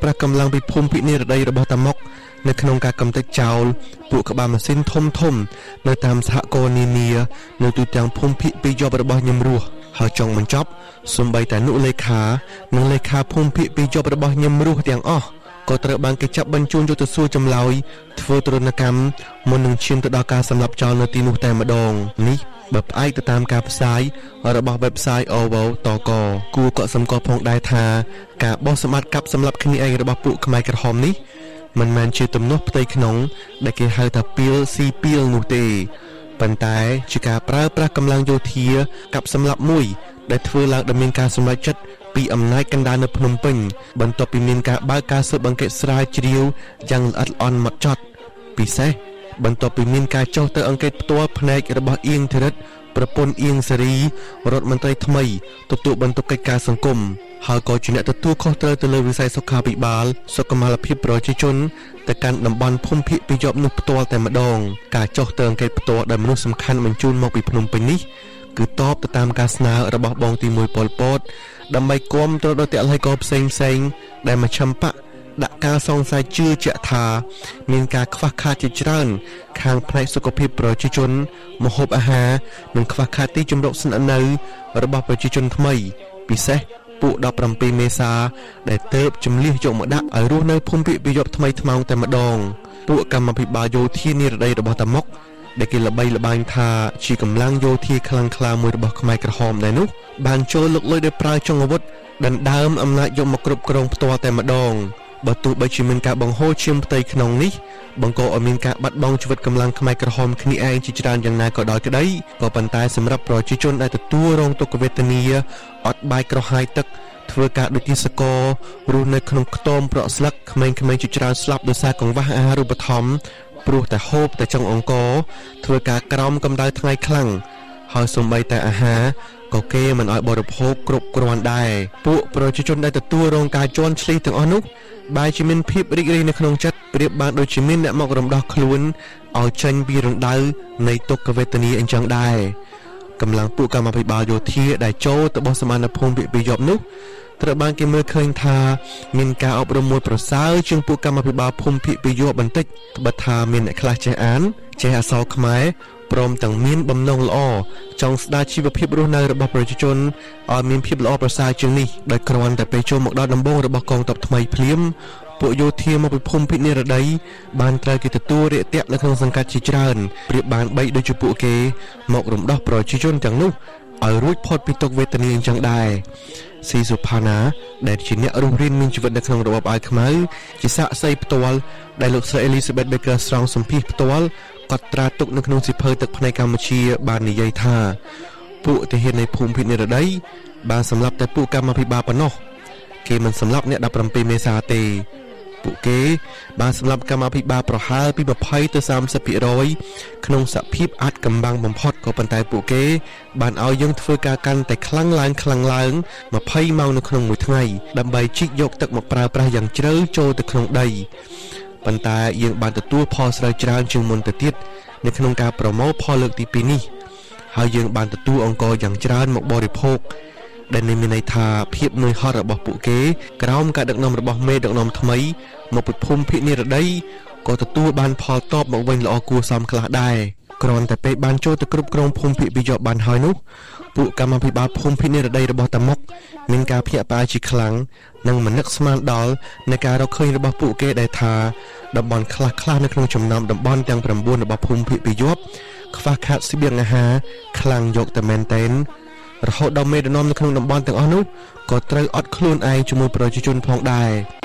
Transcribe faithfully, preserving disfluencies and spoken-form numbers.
ប្រាស់កម្លាំងពីភូមិភាគនិរដីរបស់តាមុកនៅក្នុងការកំទេចចោលពួកក្បាលម៉ាស៊ីនធំធំនៅតាមសហគមន៍នានានៅទូទាំងភូមិភាគពីយប់របស់ញឹមរស់ហើយចុងបញ្ចប់សូម្បីតែនុលេខានិងលេខាភូមិភាគពីយប់របស់ញឹមរស់ទាំងអស់ក៏ត្រូវបានគេចាប់បញ្ជូនយកទៅសួរចម្លើយធ្វើទរណកម្មមុននឹងឈានទៅដល់ការសម្លាប់ចោលនៅទីនោះតែម្ដងនេះបើផ្អែកទៅតាមការផ្សាយរបស់ website អូ វ៉ូ តក គួរកត់សម្គាល់ផងដែរថាការបោះសម្បត្តិកាប់សម្លាប់គ្នាឯងរបស់ពួកខ្មែរក្រហមនេះមិនមែនជាទំនាស់ផ្ទៃក្នុងដែលគេហៅថាពីលស៊ីពីលនោះទេប៉ុន្តែជាការប្រើប្រាស់កម្លាំងយោធាកាប់សម្លាប់មួយដែលធ្វើឡើងដោយមានការសម្រេចចិត្តពីអំណាចកណ្ដាលនៅភ្នំពេញបន្ទាប់ពីមានការបើកការស៊ើបអង្កេតស្រាវជ្រាវយ៉ាងល្អិតល្អន់ហ្មត់ចត់ពិសេសបន្ទាប់ពីមានការចុះទៅអង្កេតផ្ទាល់ផ្នែករបស់អៀងធរិតប្រពន្ធអៀងសេរីរដ្ឋមន្ត្រីថ្មីទទួលបន្ទុកកិច្ចការសង្គមហើយក៏ជាអ្នកទទួលខុសត្រូវទៅលើវិស័យសុខាភិបាលសុខុមាលភាពប្រជាជនទៅកាន់តំបន់ភូមិភាគពីយប់នោះផ្ទាល់តែម្ដងការចុះទៅអង្កេតផ្ទាល់ដែលមនុស្សសំខាន់បញ្ជូនមកពីភ្នំពេញនេះគឺតបទៅតាមការស្នើរបស់បងទីមួយប៉ុលពតដើម្បីគាំទ្រដល់តល័យកផ្សេងផ្សេងដែលមជ្ឈិមបកដាក់ការសង្ស័យជឿជាក់ថាមានការខ្វះខាតជាច្រើនខាងផ្នែកសុខភាពប្រជាជនម្ហូបអាហារនិងខ្វះខាតទីជម្រកស្នាក់នៅរបស់ប្រជាជនថ្មីពិសេសពួកដប់ប្រាំពីរមេសាដែលទើបជំលះយកមកដាក់ឲ្យរស់នៅភូមិភាគពីយប់ថ្មីថ្មោងតែម្ដងពួកកម្មាភិបាលយោធានិរដីរបស់តាមុកដែលគេល្បីល្បាញថាជាកម្លាំងយោធាខ្លាំងក្លាមួយរបស់ខ្មែរក្រហមដែរនោះបានចូលលុកលុយដោយប្រើចុងអាវុធដណ្ដើមអំណាចយកមកគ្រប់គ្រងផ្ទាល់តែម្ដងបើទោះបីជាមានការបង្ហូរឈាមផ្ទៃក្នុងនេះបង្កឲ្យមានការបាត់បង់ជីវិតកម្លាំងខ្មែរក្រហមគ្នាឯងជាច្រើនយ៉ាងណាក៏ដោយក្តីក៏ប៉ុន្តែសម្រាប់ប្រជាជនដែលទទួលរងទុក្ខវេទនាអត់បាយក្រហាយទឹកធ្វើការដូចជាសកររស់នៅក្នុងខ្ទមប្រក់ស្លឹកក្មេងៗជាច្រើនស្លាប់ដោយសារកង្វះអាហារូបត្ថម្ភព្រោះតែហូបតែចុងអង្គរធ្វើការក្រោមកម្ដៅថ្ងៃខ្លាំងហើយសូម្បីតែអាហារក៏គេមិនឲ្យបរិភោគគ្រប់គ្រាន់ដែរពួកប្រជាជនដែលទទួលរងការជន់ឈ្លីទាំងអស់នោះបែរជាមានភាពរីករាយនៅក្នុងចិត្តប្រៀបបានដូចជាមានអ្នកមករំដោះខ្លួនឲ្យចេញពីរណ្ដៅនៃទុក្ខវេទនាអញ្ចឹងដែរកម្លាំងពួកកម្មាភិបាលយោធាដែលចូលទៅបោះសម្អាតនៅភូមិភាគពីយប់នោះត្រូវបានគេមើលឃើញថាមានការអប់រំមួយប្រសើរជាងពួកកម្មាភិបាលភូមិភាគពីយប់បន្តិចត្បិតថាមានអ្នកខ្លះចេះអានចេះអក្សរខ្មែរព្រមទាំងមានបំណងល្អចង់ស្ដារជីវភាពរស់នៅរបស់ប្រជាជនឲ្យមានភាពល្អប្រសើរជាងនេះដោយគ្រាន់តែពេលចូលមកដល់ដំបូងរបស់កងទ័ពថ្មីភ្លាមពួកយោធាមកពីភូមិភាគនិរដីបានត្រូវគេទទួលរាកទាក់នៅក្នុងសង្កាត់ជាច្រើនប្រៀបបានបីដូចជាពួកគេមករំដោះប្រជាជនទាំងនោះឲ្យរួចផុតពីទុក្ខវេទនាអញ្ចឹងដែរស៊ីសុផាណាដែលជាអ្នករស់រានមានជីវិតនៅក្នុងរបបអាវខ្មៅជាសាក្សីផ្ទាល់ដែលលោកស្រី Elizabeth Baker Strong សម្ភាសផ្ទាល់កត់ត្រាទុកនៅក្នុងសៀវភៅទឹកភ្នែកកម្ពុជាបាននិយាយថាពួកទាហាននៃភូមិភាគនិរដីបានសម្លាប់តែពួកកម្មាភិបាលប៉ុណ្ណោះគេមិនសម្លាប់អ្នកដប់ប្រាំពីរមេសាទេពួកគេបានសម្លាប់កម្មាភិបាលប្រហែលពីยี่สิบទៅ30%ក្នុងសភាពអាចកំបាំងបំផុតក៏ប៉ុន្តែពួកគេបានឲ្យយើងធ្វើការកាន់តែខ្លាំងឡើងខ្លាំងឡើងยี่สิบម៉ោងនៅក្នុងមួយថ្ងៃដើម្បីជីកយកទឹកមកប្រើប្រាស់យ៉ាងជ្រៅចូលទៅក្នុងដីប៉ុន្តែយើងបានទទួលផលស្រូវច្រើនជាងមុនទៅទៀតនៅក្នុងការប្រមូលផលលើកទីពីរនេះហើយយើងបានទទួលអង្គរយ៉ាងច្រើនមកបរិភោគដែលមានន័យថាភាពនឿយហត់របស់ពួកគេក្រោមការដឹកនាំរបស់មេដឹកនាំថ្មីមកពីភូមិភាគនិរដីក៏ទទួលបានផលតបមកវិញល្អគួរសមខ្លះដែរគ្រាន់តែពេលបានចូលទៅគ្រប់គ្រងភូមិភាគពីយប់បានហើយនោះពួកកម្មាភិបាលភូមិភាគនិរដីរបស់តាមុកមានការភ្ញាក់ផ្អើលជាខ្លាំងនិងមិននឹកស្មានដល់នៃការរកឃើញរបស់ពួកគេដែលថាតំបន់ខ្លះៗនៅក្នុងចំណោមតំបន់ទាំង៩របស់ភូមិភាគពីយប់ខ្វះខាតស្បៀងអាហារខ្លាំងយកតែមែនទែនរហូតដល់មេដឹកនាំនៅក្នុងតំបន់ទាំងអស់នោះក៏ត្រូវអត់ខ្លួនឯងជាមួយប្រជាជនផងដែរ